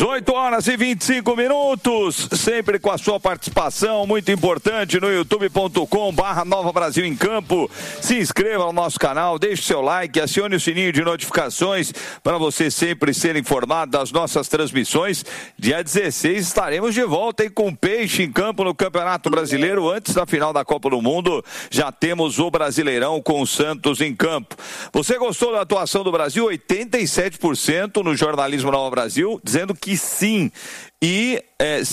18h25, sempre com a sua participação, muito importante, no youtube.com/Nova Brasil em Campo. Se inscreva no nosso canal, deixe seu like, acione o sininho de notificações para você sempre ser informado das nossas transmissões. Dia 16 estaremos de volta aí com Peixe em campo no Campeonato Brasileiro. Antes da final da Copa do Mundo, já temos o Brasileirão com o Santos em campo. Você gostou da atuação do Brasil? 87% no jornalismo Nova Brasil, dizendo que sim, e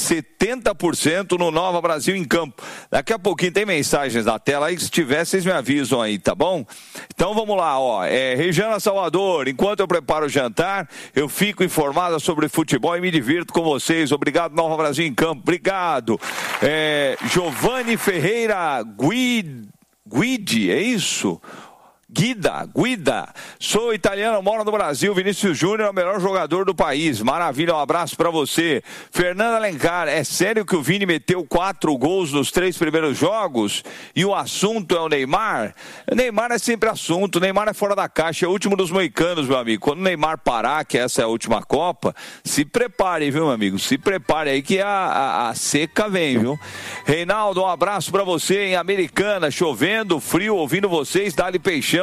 70% no Nova Brasil em campo. Daqui a pouquinho tem mensagens na tela aí, se tiver vocês me avisam aí, tá bom? Então vamos lá, ó, Regiana Salvador, enquanto eu preparo o jantar, eu fico informada sobre futebol e me divirto com vocês. Obrigado, Nova Brasil em campo, obrigado. Giovanni Ferreira Guidi, é isso? Guida, sou italiano, moro no Brasil. Vinícius Júnior é o melhor jogador do país. Maravilha, um abraço pra você. Fernanda Alencar, é sério que o Vini meteu 4 gols nos 3 primeiros jogos? E o assunto é o Neymar? O Neymar é sempre assunto, o Neymar é fora da caixa, é o último dos moicanos, meu amigo. Quando o Neymar parar, que essa é a última Copa, se prepare, viu, meu amigo? Se prepare aí que a seca vem, viu? Reinaldo, um abraço pra você em Americana, chovendo, frio, ouvindo vocês, dá-lhe peixão.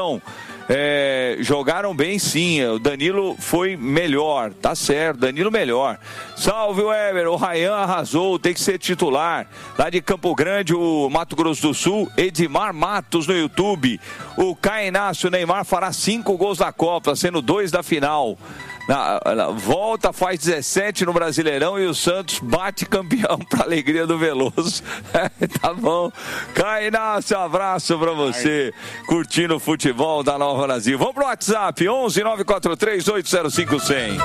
Jogaram bem sim, o Danilo foi melhor, tá certo, Danilo melhor. Salve o Weber, o Ryan arrasou, tem que ser titular. Lá de Campo Grande, o Mato Grosso do Sul, Edmar Matos no YouTube. O Caio Inácio, Neymar fará 5 gols da Copa, sendo 2 da final. Volta, faz 17 no Brasileirão e o Santos bate campeão pra alegria do Veloso. Tá bom. Caio Inácio, abraço pra você, curtindo o futebol da Nova Brasil. Vamos pro WhatsApp, 11 943 805 100.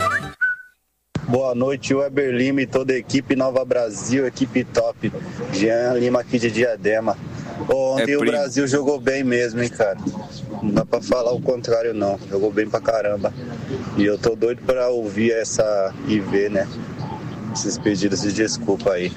Boa noite, Weber Lima e toda a equipe Nova Brasil, equipe top. Jean Lima aqui de Diadema. Ontem o Brasil jogou bem mesmo, hein, cara. Não dá pra falar o contrário, não. Jogou bem pra caramba. E eu tô doido pra ouvir e ver, né? Esses pedidos de desculpa aí.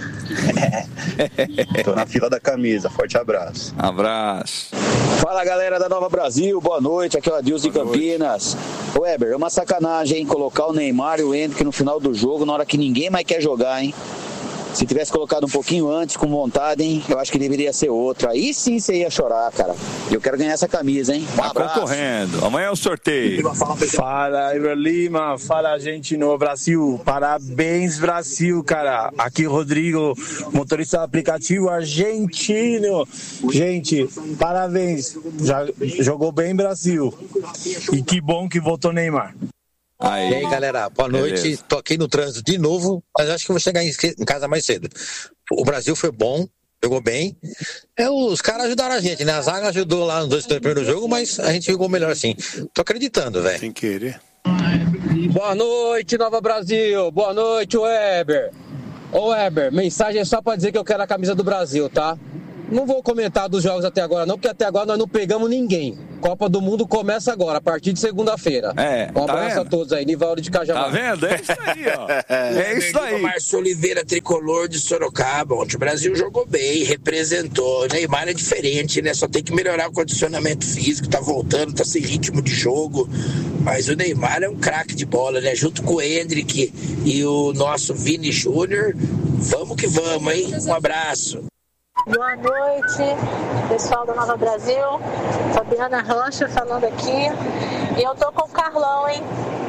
Tô na fila da camisa. Forte abraço. Abraço. Fala, galera da Nova Brasil. Boa noite. Aqui é o Adilson de Campinas. Weber, é uma sacanagem, hein? Colocar o Neymar e o Hendrick no final do jogo, na hora que ninguém mais quer jogar, hein? Se tivesse colocado um pouquinho antes, com vontade, hein? Eu acho que deveria ser outro. Aí sim você ia chorar, cara. Eu quero ganhar essa camisa, hein? Tá concorrendo. Amanhã é o sorteio. Fala, Weber Lima. Fala, gente no Brasil. Parabéns, Brasil, cara. Aqui, Rodrigo, motorista do aplicativo argentino. Gente, parabéns. Já jogou bem, Brasil. E que bom que voltou Neymar. Aí. E aí, galera, boa noite. Beleza. Tô aqui no trânsito de novo, mas acho que vou chegar em casa mais cedo. O Brasil foi bom, jogou bem. Os caras ajudaram a gente, né? A zaga ajudou lá nos 2 primeiros jogos, mas a gente jogou melhor assim. Tô acreditando, velho. Sem querer. Boa noite, Nova Brasil. Boa noite, Weber. Ô, Weber, mensagem é só pra dizer que eu quero a camisa do Brasil, tá? Não vou comentar dos jogos até agora não, porque até agora nós não pegamos ninguém. Copa do Mundo começa agora, a partir de segunda-feira. Um abraço a todos aí, Nivaldo de Cajamar. Tá vendo? É isso aí, ó. É isso aí. Márcio Oliveira, tricolor de Sorocaba. Ontem o Brasil jogou bem, representou. Neymar é diferente, né? Só tem que melhorar o condicionamento físico, tá voltando, tá sem ritmo de jogo. Mas o Neymar é um craque de bola, né? Junto com o Hendrick e o nosso Vini Júnior. Vamos que vamos, hein? Um abraço. Boa noite, pessoal da Nova Brasil. Fabiana Rocha falando aqui. E eu tô com o Carlão, hein?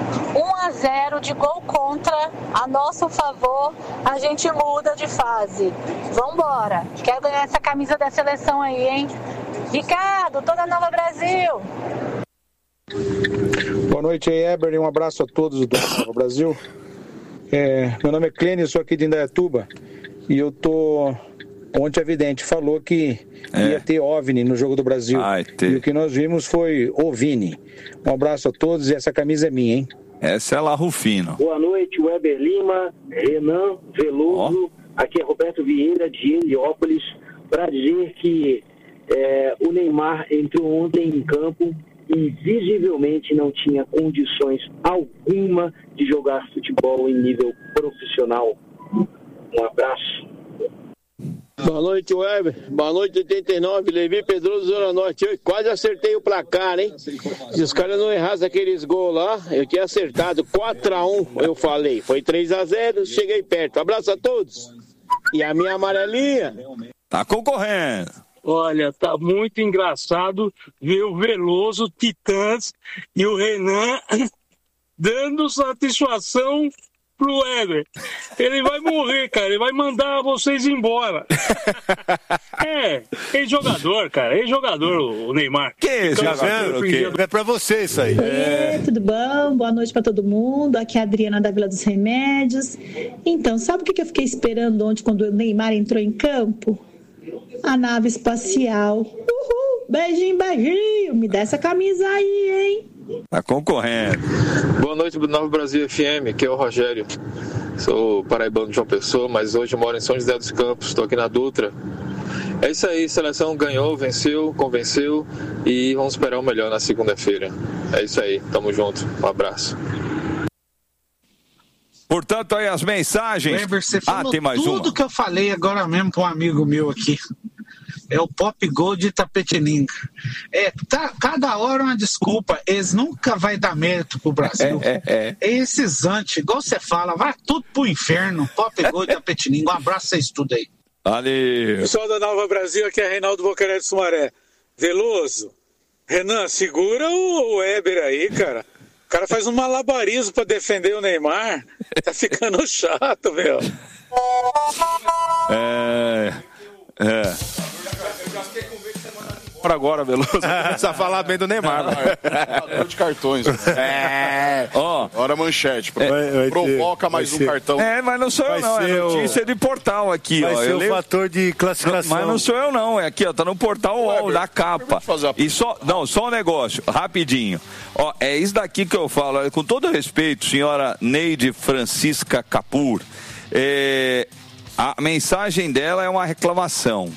1-0 de gol contra, a nosso favor, a gente muda de fase. Vambora. Quero ganhar essa camisa da seleção aí, hein? Ricardo, toda Nova Brasil. Boa noite aí, Eber, e um abraço a todos do Nova Brasil. Meu nome é Clênio, sou aqui de Indaiatuba. E eu tô... Ontem a Vidente falou que ia ter OVNI no Jogo do Brasil. E o que nós vimos foi OVNI. Um abraço a todos e essa camisa é minha, hein? Essa é La Rufino. Boa noite, Weber Lima, Renan Veloso. Aqui é Roberto Vieira, de Heliópolis, para dizer que o Neymar entrou ontem em campo e visivelmente não tinha condições alguma de jogar futebol em nível profissional. Um abraço. Boa noite, Weber. Boa noite, 89. Levi Pedroso, Zona Norte. Eu quase acertei o placar, hein? Se os caras não errassem aqueles gols lá, eu tinha acertado. 4-1, eu falei. Foi 3-0, cheguei perto. Abraço a todos. E a minha amarelinha? Tá concorrendo. Olha, tá muito engraçado ver o Veloso, Titãs e o Renan dando satisfação pro Weber. Ele vai morrer, cara. Ele vai mandar vocês embora. Ex-jogador, cara. Ex-jogador, o Neymar. Que ex-jogador? É pra você isso aí. Tudo bom? Boa noite pra todo mundo. Aqui é a Adriana da Vila dos Remédios. Então, sabe o que eu fiquei esperando ontem quando o Neymar entrou em campo? A nave espacial. Uhul! Beijinho, beijinho. Me dá essa camisa aí, hein? Tá concorrendo. Boa noite, Nova Brasil FM, aqui é o Rogério. Sou paraibano de João Pessoa, mas hoje moro em São José dos Campos, estou aqui na Dutra. É isso aí, seleção ganhou, venceu, convenceu e vamos esperar o melhor na segunda-feira. É isso aí, tamo junto, um abraço. Portanto, aí as mensagens. Weber, você falou tem mais tudo uma. que eu falei agora mesmo para um amigo meu aqui. É o Pop Gold de Tapetininga. Cada hora uma desculpa. Eles nunca vai dar mérito pro Brasil. É esses antes, igual você fala, vai tudo pro inferno. Pop Gold de Tapetininga. Um abraço a vocês tudo aí. Valeu. Pessoal da Nova Brasil, aqui é Reinaldo Bocaré de Sumaré. Veloso, Renan, segura o Weber aí, cara. O cara faz um malabarismo pra defender o Neymar. Tá ficando chato, meu. Agora, Veloso. Precisa falar bem do Neymar. De cartões. Hora manchete. Provoca mais um cartão. Mas não sou eu não. É notícia de portal aqui. Vai ser o fator de classificação. Mas não sou eu não. É aqui, ó. Tá no portal UOL, da capa. E só um negócio, rapidinho. Ó, é isso daqui que eu falo. Olha, com todo respeito, senhora Neide Francisca Capur. A mensagem dela é uma reclamação.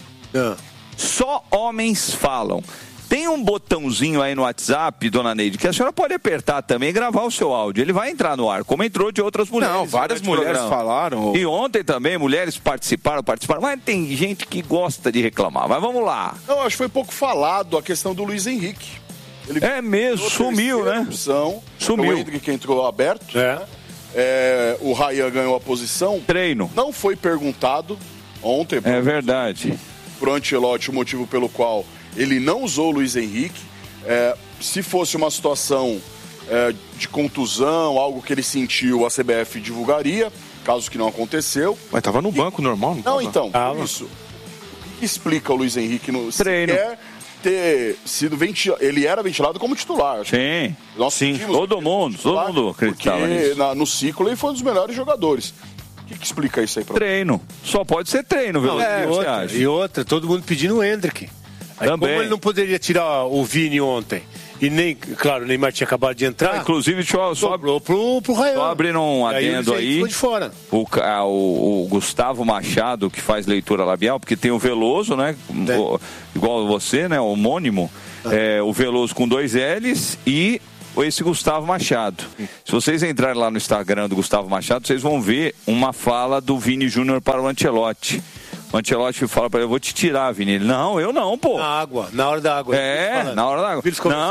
Só homens falam. Tem um botãozinho aí no WhatsApp, dona Neide, que a senhora pode apertar também e gravar o seu áudio. Ele vai entrar no ar, como entrou de outras mulheres. Não, várias mulheres falaram. E ontem também mulheres participaram. Mas tem gente que gosta de reclamar. Mas vamos lá. Não, acho que foi pouco falado a questão do Luiz Henrique. Ele mesmo, sumiu, né? Sumiu. O Henrique que entrou aberto. O Ryan ganhou a posição. Treino. Não foi perguntado ontem. É verdade. Pro Ancelotti o motivo pelo qual ele não usou o Luiz Henrique. Se fosse uma situação de contusão, algo que ele sentiu, a CBF divulgaria, caso que não aconteceu. Mas tava no banco normal, não tava? Então, isso. O que explica o Luiz Henrique no treino? Ter sido ventilado. Ele era ventilado como titular. Sim. Todo mundo acreditava nisso. Porque no ciclo ele foi um dos melhores jogadores. O que explica isso aí pra treino. Só pode ser treino, viu? E outra, todo mundo pedindo o Hendrick. Aí, como ele não poderia tirar o Vini ontem, e nem, claro, o Neymar tinha acabado de entrar. Inclusive, sobrou pro Ryan. Só abrindo um adendo aí. Ficou de fora. O Gustavo Machado, que faz leitura labial, porque tem o Veloso, né? Igual você, né? Homônimo. O Veloso com 2 L's e esse Gustavo Machado. Se vocês entrarem lá no Instagram do Gustavo Machado, vocês vão ver uma fala do Vini Júnior para o Ancelotti. O Ancelotti fala para ele: eu vou te tirar, Vini. Ele: não, eu não, pô. Na hora da água. Na hora da água.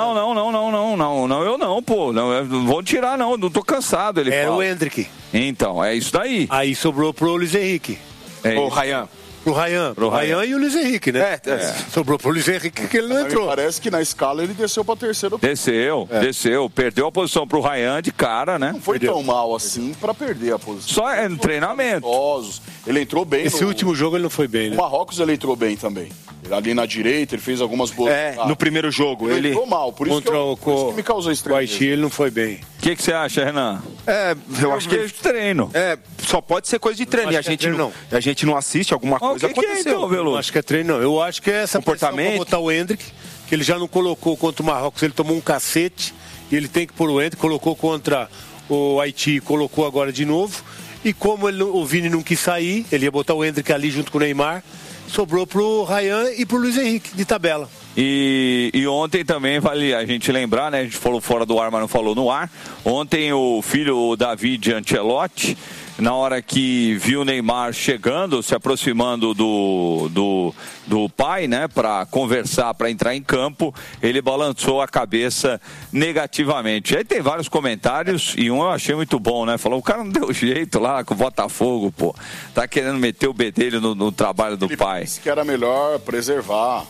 Não, eu não, pô. Não vou tirar, não tô cansado. Ele Era fala. o Hendrick. Então, é isso daí. Aí sobrou pro Luiz Henrique. O Ryan. Pro Ryan e o Luiz Henrique, né? Sobrou pro Luiz Henrique que ele não entrou. Parece que na escala ele desceu pra terceira. Desceu. Perdeu a posição pro Ryan de cara, né? Não foi tão mal assim pra perder a posição. Só é no treinamento. Ele entrou bem. Esse último jogo ele não foi bem, né? O Marrocos ele entrou bem também. Ali na direita, ele fez algumas boas. No primeiro jogo. Ele entrou mal, por isso que me causou estranho. O Haiti ele não foi bem. O que você acha, Renan? Eu acho que ele treino. Só pode ser coisa de treino. E a gente não assiste, alguma coisa aconteceu. Então, Veloso? Não acho que é treino, não. Eu acho que é essa comportamento. Pra botar o Hendrick, que ele já não colocou contra o Marrocos, ele tomou um cacete, e ele tem que pôr o Hendrick, colocou contra o Haiti, colocou agora de novo. E como o Vini não quis sair, ele ia botar o Hendrick ali junto com o Neymar, sobrou pro Ryan e pro Luiz Henrique, de tabela. E ontem também vale a gente lembrar, né? A gente falou fora do ar, mas não falou no ar. Ontem o filho, o David Ancelotti, na hora que viu o Neymar chegando, se aproximando do pai, né, para conversar, para entrar em campo, ele balançou a cabeça negativamente. Aí tem vários comentários e um eu achei muito bom, né? Falou, o cara não deu jeito lá com o Botafogo, pô. Tá querendo meter o bedelho no trabalho do pai. Disse que era melhor preservar.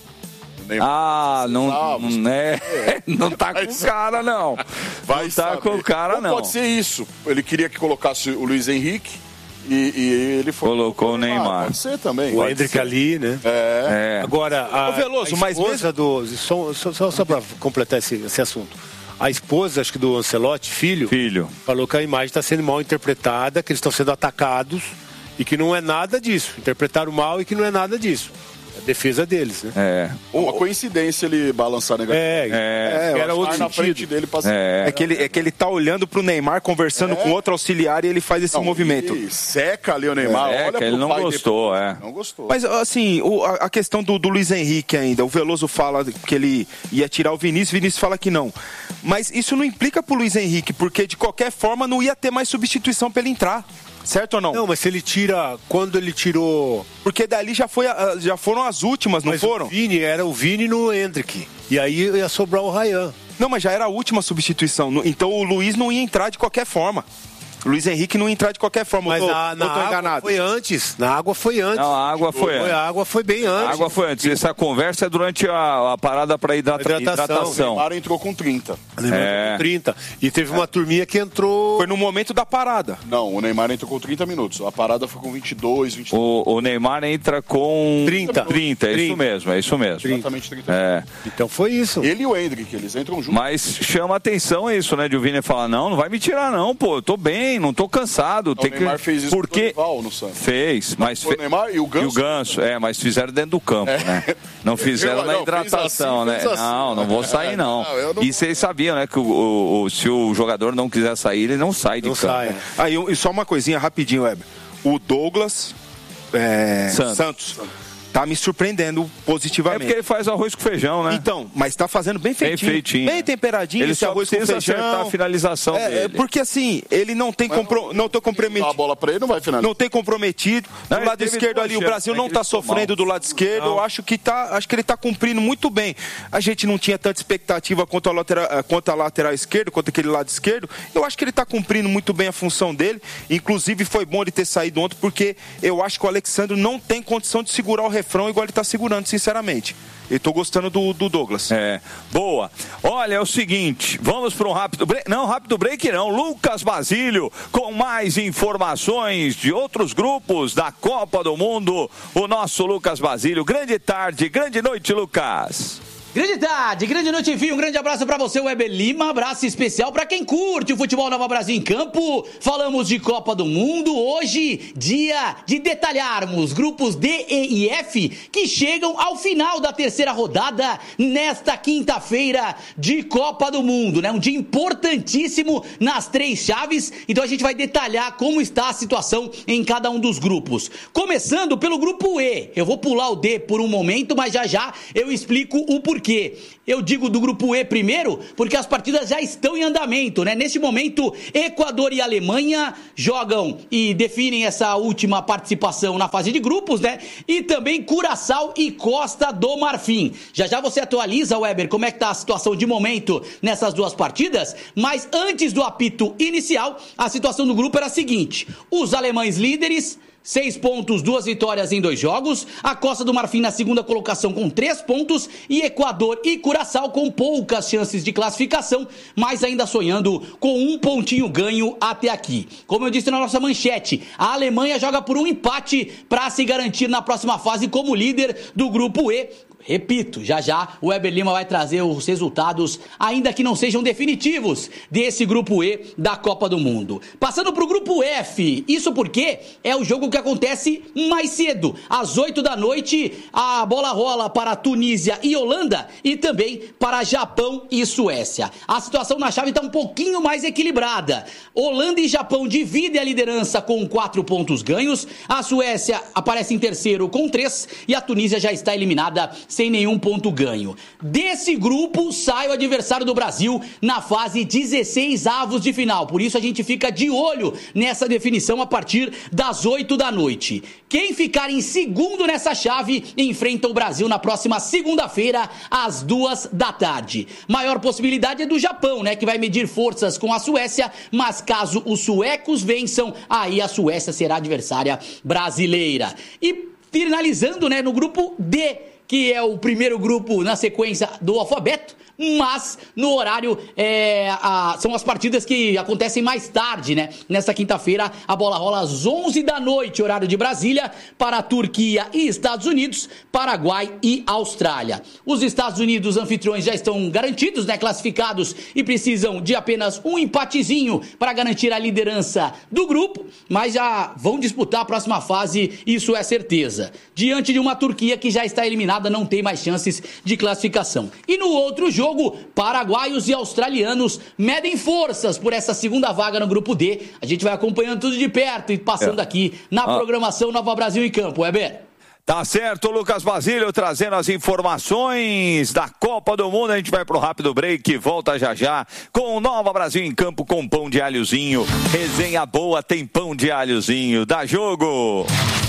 Não tá com o cara, não. Não tá com o cara, não. Pode ser isso. Ele queria que colocasse o Luiz Henrique e ele colocou o Neymar. Pode ser também. O Hendrick ali, né? Agora, a esposa do... Só para completar esse assunto. A esposa, acho que do Ancelotti, filho, falou que a imagem está sendo mal interpretada, que eles estão sendo atacados e que não é nada disso. Interpretaram mal e que não é nada disso. A defesa deles, né? Uma coincidência ele balançar negativamente. Era outro na frente dele passando. É que ele tá olhando pro Neymar, conversando com outro auxiliar e ele faz esse movimento. Ele seca ali o Neymar. Olha, ele não gostou, Não gostou. Mas, assim, a questão do Luiz Henrique ainda, o Veloso fala que ele ia tirar o Vinícius fala que não. Mas isso não implica pro Luiz Henrique, porque de qualquer forma não ia ter mais substituição pra ele entrar. Certo ou não? Não, mas se ele tira... Quando ele tirou... Porque dali já foram as últimas, não foram? Era o Vini no Hendrick. E aí ia sobrar o Ryan. Não, mas já era a última substituição. Então o Luiz não ia entrar de qualquer forma. O Luiz Henrique não ia entrar de qualquer forma. Mas na água foi antes. Na água foi antes. Não, a água foi antes. A água foi bem antes. A água foi antes. Essa conversa é durante a parada para hidratação. O Neymar entrou com 30. Com 30. E teve uma turminha que entrou... Foi no momento da parada. Não, o Neymar entrou com 30 minutos. A parada foi com 22, 23. O Neymar entra com 30. É isso mesmo. Exatamente 30. Então foi isso. Ele e o Hendrick, eles entram juntos. Mas chama atenção isso, né? De o Vini falar, não vai me tirar não, pô. Eu tô bem, não tô cansado. O Neymar fez isso porque... com o Dorival no Santos. Fez, mas... O Neymar e o Ganso. Mas fizeram dentro do campo, né? Não fizeram na hidratação, né? Não vou sair, não. E vocês sabiam, né? Que se o jogador não quiser sair, ele não sai de campo. E só uma coisinha rapidinho, Weber. O Douglas Santos tá me surpreendendo positivamente. É porque ele faz arroz com feijão, né? Então, mas tá fazendo bem feitinho. Bem temperadinho. Ele só precisa acertar a finalização dele. Porque assim, ele não tem comprometido. A bola pra ele não vai finalizar. Não tem comprometido. Do lado esquerdo ali, o Brasil não tá sofrendo do lado esquerdo. Eu acho que ele tá cumprindo muito bem. A gente não tinha tanta expectativa quanto a lateral esquerdo, quanto aquele lado esquerdo. Eu acho que ele tá cumprindo muito bem a função dele. Inclusive, foi bom ele ter saído ontem, porque eu acho que o Alexandre não tem condição de segurar o refrão igual ele tá segurando, sinceramente. Eu tô gostando do Douglas. Boa. Olha, é o seguinte, vamos para um rápido break. Não, rápido break não. Lucas Basílio com mais informações de outros grupos da Copa do Mundo. O nosso Lucas Basílio. Grande tarde, grande noite, Lucas. Grande tarde, grande noite, enfim, um grande abraço pra você, Weber Lima, abraço especial pra quem curte o futebol Nova Brasil em campo. Falamos de Copa do Mundo, hoje, dia de detalharmos grupos D, E e F que chegam ao final da terceira rodada nesta quinta-feira de Copa do Mundo, né? Um dia importantíssimo nas três chaves, então a gente vai detalhar como está a situação em cada um dos grupos. Começando pelo grupo E, eu vou pular o D por um momento, mas já eu explico o porquê. Eu digo do grupo E primeiro, porque as partidas já estão em andamento, né? Neste momento, Equador e Alemanha jogam e definem essa última participação na fase de grupos, né? E também Curaçao e Costa do Marfim. Já você atualiza, Weber, como é que tá a situação de momento nessas duas partidas? Mas antes do apito inicial, a situação do grupo era a seguinte: os alemães líderes, 6 pontos, 2 vitórias em 2 jogos. A Costa do Marfim na segunda colocação com 3 pontos. E Equador e Curaçao com poucas chances de classificação, mas ainda sonhando com 1 pontinho ganho até aqui. Como eu disse na nossa manchete, a Alemanha joga por um empate para se garantir na próxima fase como líder do grupo E. Repito, já o Weber Lima vai trazer os resultados, ainda que não sejam definitivos, desse grupo E da Copa do Mundo. Passando para o grupo F, isso porque é o jogo que acontece mais cedo. Às 8 da noite, a bola rola para Tunísia e Holanda e também para Japão e Suécia. A situação na chave está um pouquinho mais equilibrada. Holanda e Japão dividem a liderança com 4 pontos ganhos. A Suécia aparece em terceiro com 3 e a Tunísia já está eliminada sem nenhum ponto ganho. Desse grupo sai o adversário do Brasil na fase 16avos de final. Por isso a gente fica de olho nessa definição a partir das 8 da noite. Quem ficar em segundo nessa chave enfrenta o Brasil na próxima segunda-feira, às 2 da tarde. Maior possibilidade é do Japão, né? Que vai medir forças com a Suécia, mas caso os suecos vençam, aí a Suécia será adversária brasileira. E finalizando, né, no grupo D, que é o primeiro grupo na sequência do alfabeto, mas no horário são as partidas que acontecem mais tarde, né? Nesta quinta-feira a bola rola às 11 da noite, horário de Brasília, para a Turquia e Estados Unidos, Paraguai e Austrália. Os Estados Unidos anfitriões já estão garantidos, né? Classificados e precisam de apenas um empatezinho para garantir a liderança do grupo, mas já vão disputar a próxima fase, isso é certeza. Diante de uma Turquia que já está eliminada, não tem mais chances de classificação. E no outro jogo, paraguaios e australianos medem forças por essa segunda vaga no grupo D. A gente vai acompanhando tudo de perto e passando aqui na programação Nova Brasil em Campo. Weber. Tá certo, Lucas Basílio trazendo as informações da Copa do Mundo. A gente vai pro rápido break, volta já já com o Nova Brasil em Campo com pão de alhozinho. Resenha boa, tem pão de alhozinho. Dá jogo!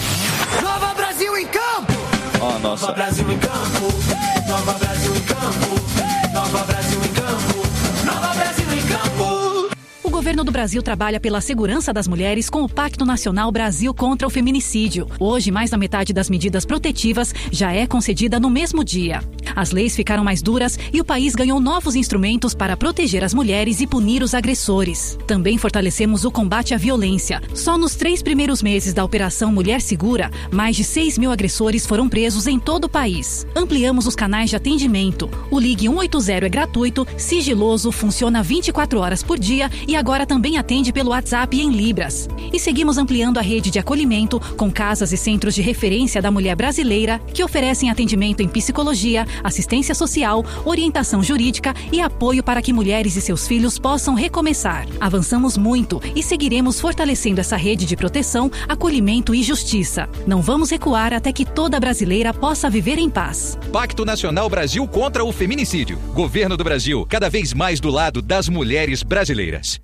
Nova Brasil em Campo! Nossa. Nova Brasil em Campo! Nova Brasil em Campo! Nova Brasil em Campo! Nova Brasil em Campo! O governo do Brasil trabalha pela segurança das mulheres com o Pacto Nacional Brasil contra o Feminicídio. Hoje, mais da metade das medidas protetivas já é concedida no mesmo dia. As leis ficaram mais duras e o país ganhou novos instrumentos para proteger as mulheres e punir os agressores. Também fortalecemos o combate à violência. Só nos 3 primeiros meses da Operação Mulher Segura, mais de 6.000 agressores foram presos em todo o país. Ampliamos os canais de atendimento. O Ligue 180 é gratuito, sigiloso, funciona 24 horas por dia e agora também atende pelo WhatsApp em Libras. E seguimos ampliando a rede de acolhimento com casas e centros de referência da mulher brasileira que oferecem atendimento em psicologia, assistência social, orientação jurídica e apoio para que mulheres e seus filhos possam recomeçar. Avançamos muito e seguiremos fortalecendo essa rede de proteção, acolhimento e justiça. Não vamos recuar até que toda brasileira possa viver em paz. Pacto Nacional Brasil contra o Feminicídio. Governo do Brasil, cada vez mais do lado das mulheres brasileiras.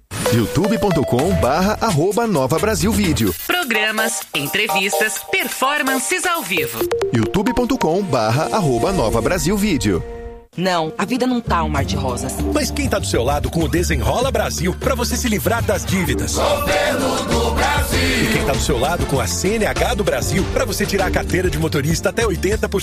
youtube.com/Nova Brasil Vídeo. Programas, entrevistas, performances ao vivo. youtube.com/Nova Brasil Vídeo. Não, a vida não tá um mar de rosas. Mas quem tá do seu lado com o Desenrola Brasil pra você se livrar das dívidas? Governo do Brasil. E quem tá do seu lado com a CNH do Brasil pra você tirar a carteira de motorista até 80%